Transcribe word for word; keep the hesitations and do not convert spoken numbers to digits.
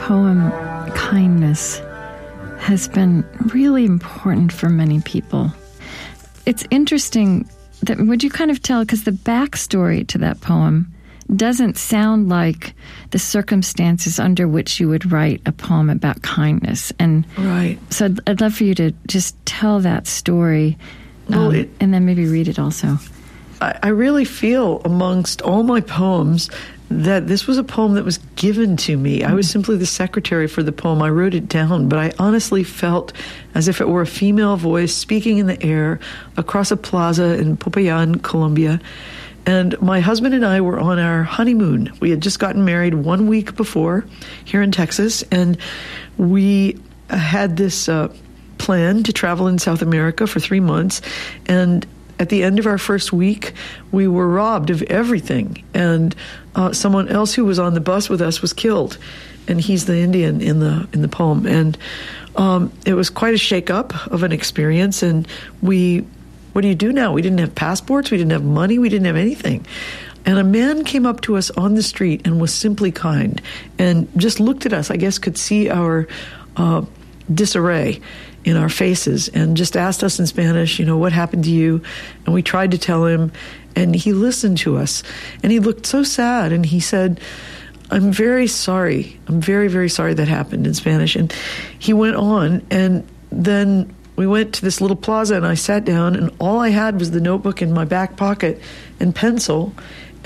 poem, Kindness, has been really important for many people. It's interesting that, would you kind of tell, because the backstory to that poem doesn't sound like the circumstances under which you would write a poem about kindness. And right. So I'd, I'd love for you to just tell that story, well, um, it, and then maybe read it also. I, I really feel amongst all my poems that this was a poem that was given to me. I was simply the secretary for the poem. I wrote it down, but I honestly felt as if it were a female voice speaking in the air across a plaza in Popayan, Colombia. And my husband and I were on our honeymoon. We had just gotten married one week before here in Texas, and we had this uh, plan to travel in South America for three months. And at the end of our first week, we were robbed of everything. And uh, someone else who was on the bus with us was killed. And he's the Indian in the in the poem. And um, it was quite a shake-up of an experience. And we... What do you do now? We didn't have passports. We didn't have money. We didn't have anything. And a man came up to us on the street and was simply kind and just looked at us, I guess could see our uh, disarray in our faces, and just asked us in Spanish, you know, what happened to you? And we tried to tell him, and he listened to us. And he looked so sad, and he said, I'm very sorry. I'm very, very sorry that happened, in Spanish. And he went on, and then we went to this little plaza, and I sat down, and all I had was the notebook in my back pocket and pencil,